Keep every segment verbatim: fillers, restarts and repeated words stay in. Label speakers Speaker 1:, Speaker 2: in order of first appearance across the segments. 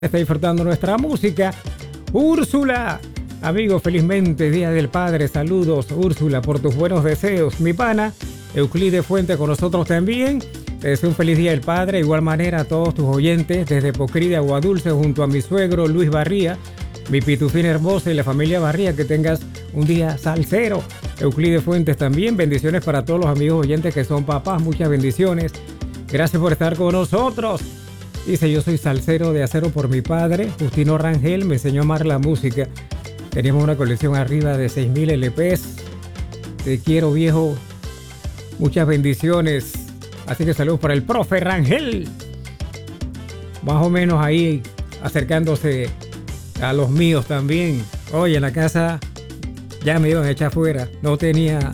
Speaker 1: Está disfrutando nuestra música. Úrsula, amigo, felizmente Día del Padre. Saludos, Úrsula, por tus buenos deseos. Mi pana, Euclides Fuente con nosotros también. Te deseo un feliz Día del Padre. De igual manera a todos tus oyentes desde Pocrí de Aguadulce junto a mi suegro Luis Barría, mi pitufina hermosa y la familia Barría. Que tengas un día salsero. Euclides Fuentes también. Bendiciones para todos los amigos oyentes que son papás. Muchas bendiciones. Gracias por estar con nosotros. Dice, yo soy salsero de acero por mi padre. Justino Rangel me enseñó a amar la música. Teníamos una colección arriba de seis mil L Pes. Te quiero, viejo. Muchas bendiciones. Así que saludos para el profe Rangel. Más o menos ahí acercándose a los míos también. Oye, en la casa ya me iban a echar fuera. No tenía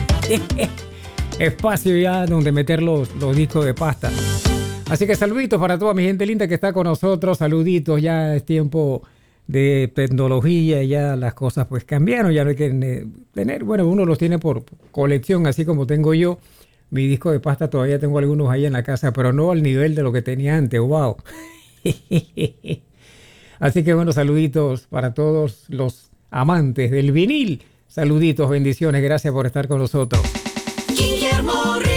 Speaker 1: espacio ya donde meter los, los discos de pasta. Así que saluditos para toda mi gente linda que está con nosotros. Saluditos, ya es tiempo de tecnología, ya las cosas pues cambiaron, ya no hay que tener, bueno, uno los tiene por colección, así como tengo yo. Mi disco de pasta todavía tengo algunos ahí en la casa, pero no al nivel de lo que tenía antes, wow. Así que bueno, saluditos para todos los amantes del vinil. Saluditos, bendiciones, gracias por estar con nosotros.
Speaker 2: Guillermo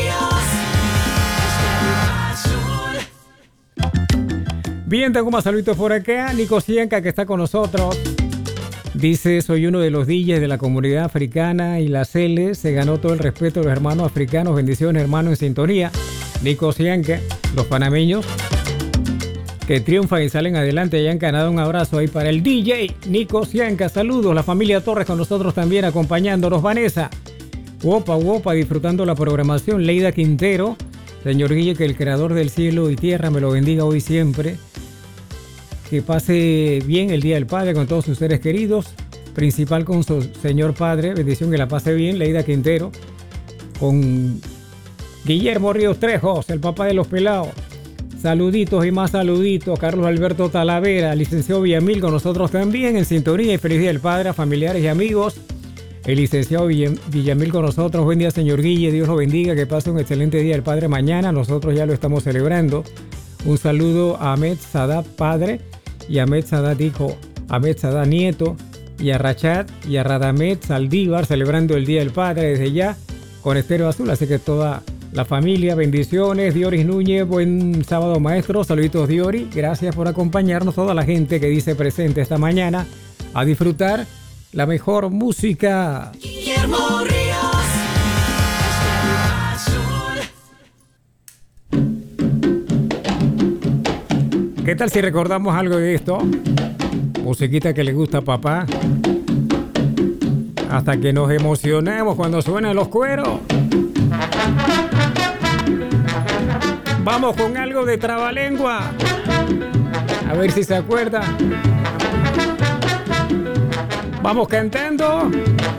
Speaker 1: Bien, tengo más saluditos por acá. Nico Cienca, que está con nosotros. Dice, soy uno de los D Js de la comunidad africana y la C L se ganó todo el respeto de los hermanos africanos. Bendiciones, hermano, en sintonía. Nico Cienca, los panameños que triunfan y salen adelante allá en Canadá. Un abrazo ahí para el D J Nico Cienca. Saludos, la familia Torres con nosotros también acompañándonos. Vanessa, Wopa, Wopa, disfrutando la programación. Leida Quintero, señor Guille, que el creador del cielo y tierra me lo bendiga hoy siempre. Que pase bien el Día del Padre con todos sus seres queridos, principal con su señor padre, bendición, que la pase bien. Leida Quintero, con Guillermo Ríos Trejos, el papá de los pelados. Saluditos y más saluditos. Carlos Alberto Talavera, licenciado Villamil con nosotros también en sintonía, y feliz Día del Padre a familiares y amigos. El licenciado Villamil con nosotros. Buen día, señor Guille, Dios lo bendiga, que pase un excelente Día del Padre mañana. Nosotros ya lo estamos celebrando. Un saludo a Ahmed Sadat padre y a Ahmed Sadat hijo, a Ahmed Sadat nieto, y a Rachat y a Radamet Saldívar celebrando el Día del Padre desde ya con Estéreo Azul. Así que toda la familia, bendiciones. Dioris Núñez, buen sábado, maestro. Saluditos, Diori. Gracias por acompañarnos. Toda la gente que dice presente esta mañana a disfrutar la mejor música.
Speaker 2: Guillermo Ríos.
Speaker 1: ¿Qué tal si recordamos algo de esto? Musiquita que le gusta a papá. Hasta que nos emocionemos cuando suenan los cueros. Vamos con algo de Trabalengua. A ver si se acuerda. Vamos cantando.